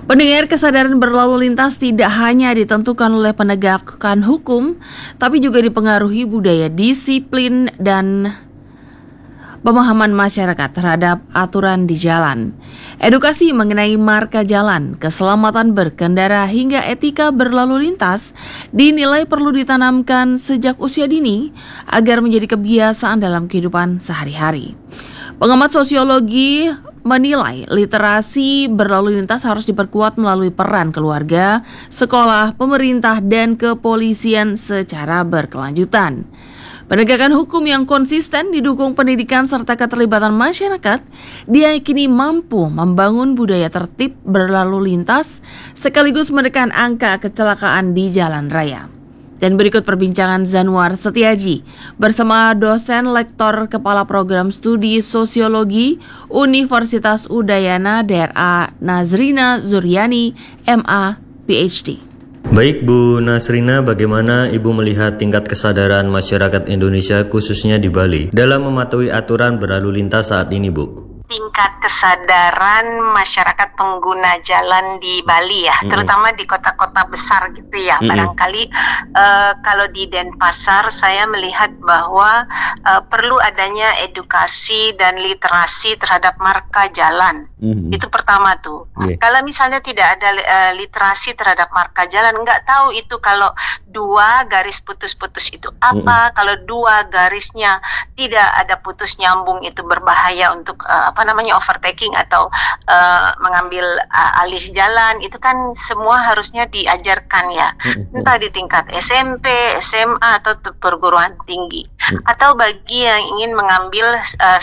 Pendengar, kesadaran berlalu lintas tidak hanya ditentukan oleh penegakan hukum, tapi juga dipengaruhi budaya, disiplin, dan pemahaman masyarakat terhadap aturan di jalan. Edukasi mengenai marka jalan, keselamatan berkendara, hingga etika berlalu lintas dinilai perlu ditanamkan sejak usia dini agar menjadi kebiasaan dalam kehidupan sehari-hari. Pengamat sosiologi menilai literasi berlalu lintas harus diperkuat melalui peran keluarga, sekolah, pemerintah, dan kepolisian secara berkelanjutan. Penegakan hukum yang konsisten didukung pendidikan serta keterlibatan masyarakat diyakini mampu membangun budaya tertib berlalu lintas sekaligus menekan angka kecelakaan di jalan raya. Dan berikut perbincangan Zanwar Setiaji bersama dosen lektor kepala program studi sosiologi Universitas Udayana DRA Nazrina Zuryani, MA, PhD. Baik Bu Nazrina, bagaimana Ibu melihat tingkat kesadaran masyarakat Indonesia khususnya di Bali dalam mematuhi aturan berlalu lintas saat ini, Bu? Tingkat kesadaran masyarakat pengguna jalan di Bali ya, terutama di kota-kota besar gitu ya. Barangkali kalau di Denpasar saya melihat bahwa perlu adanya edukasi dan literasi terhadap marka jalan. Itu pertama tuh. Kalau misalnya tidak ada literasi terhadap marka jalan, nggak tahu itu kalau dua garis putus-putus itu apa, kalau dua garisnya tidak ada putus nyambung itu berbahaya untuk overtaking atau mengambil alih jalan. Itu kan semua harusnya diajarkan ya, entah di tingkat SMP, SMA atau perguruan tinggi, atau bagi yang ingin mengambil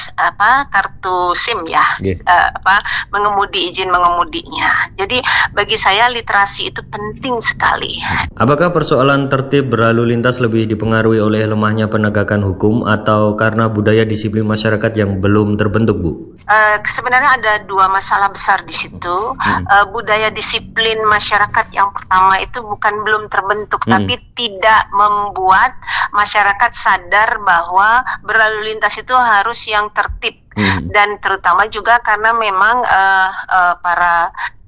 kartu SIM ya, mengemudi, izin mengemudinya. Jadi bagi saya literasi itu penting sekali. Apakah persoalan tertib berlalu lintas lebih dipengaruhi oleh lemahnya penegakan hukum atau karena budaya disiplin masyarakat yang belum terbentuk, Bu? Sebenarnya ada dua masalah besar di situ. Budaya disiplin masyarakat yang pertama itu bukan belum terbentuk, tapi tidak membuat masyarakat sadar bahwa berlalu lintas itu harus yang tertib. Dan terutama juga karena memang para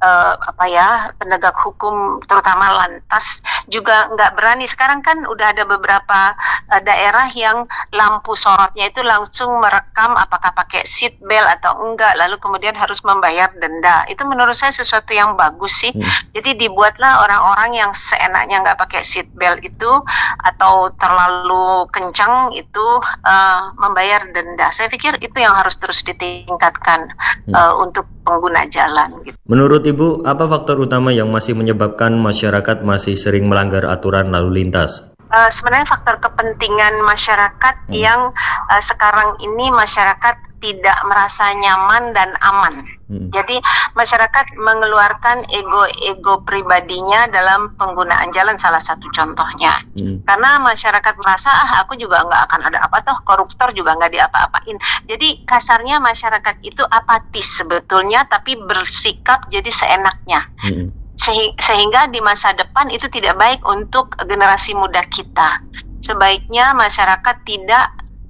penegak hukum terutama lantas juga nggak berani. Sekarang kan udah ada beberapa daerah yang lampu sorotnya itu langsung merekam apakah pakai seat belt atau enggak, lalu kemudian harus membayar denda. Itu menurut saya sesuatu yang bagus sih. Jadi dibuatlah orang-orang yang seenaknya nggak pakai seat belt itu atau terlalu kencang itu membayar denda. Saya pikir itu yang harus terus ditingkatkan untuk pengguna jalan gitu. Menurut Ibu, apa faktor utama yang masih menyebabkan masyarakat masih sering melanggar aturan lalu lintas? Sebenarnya faktor kepentingan masyarakat yang sekarang ini masyarakat tidak merasa nyaman dan aman. Jadi masyarakat mengeluarkan ego pribadinya dalam penggunaan jalan, salah satu contohnya. Karena masyarakat merasa aku juga nggak akan ada apa toh, koruptor juga nggak diapa-apain. Jadi kasarnya masyarakat itu apatis sebetulnya, tapi bersikap jadi seenaknya. Sehingga di masa depan itu tidak baik untuk generasi muda kita. Sebaiknya masyarakat tidak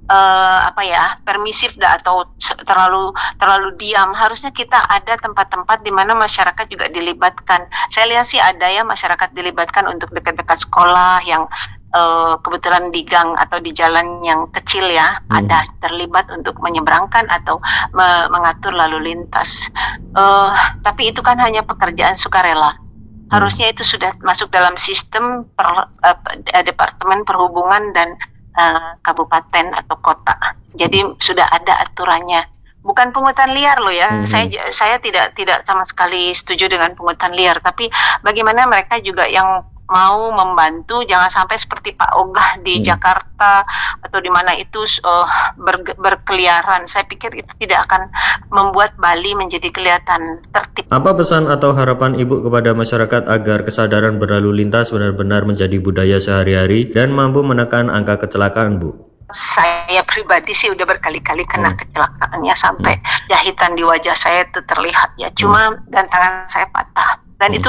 permisif atau terlalu diam. Harusnya kita ada tempat-tempat di mana masyarakat juga dilibatkan. Saya lihat sih ada ya masyarakat dilibatkan untuk dekat-dekat sekolah yang kebetulan di gang atau di jalan yang kecil ya, ada terlibat untuk menyeberangkan atau mengatur lalu lintas. Tapi itu kan hanya pekerjaan sukarela. Harusnya itu sudah masuk dalam sistem Departemen Perhubungan dan kabupaten atau kota. Jadi sudah ada aturannya. Bukan pungutan liar loh ya. Saya tidak sama sekali setuju dengan pungutan liar. Tapi bagaimana mereka juga yang mau membantu, jangan sampai seperti Pak Ogah di Jakarta atau di mana itu berkeliaran. Saya pikir itu tidak akan membuat Bali menjadi kelihatan tertib. Apa pesan atau harapan Ibu kepada masyarakat agar kesadaran berlalu lintas benar-benar menjadi budaya sehari-hari dan mampu menekan angka kecelakaan, Bu? Saya pribadi sih udah berkali-kali kena kecelakaannya sampai jahitan di wajah saya itu terlihat ya. Cuma dan tangan saya patah. Dan itu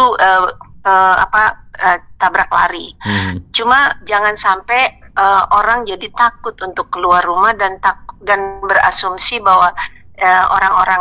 tabrak lari. Cuma jangan sampai orang jadi takut untuk keluar rumah dan berasumsi bahwa orang-orang